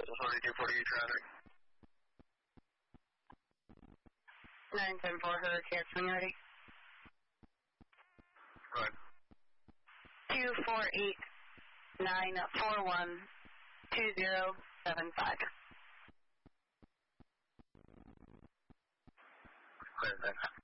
Authority 248 traffic. 974 Hurricane, swing ready. Go ahead. 248-941-2075. Go ahead, thanks.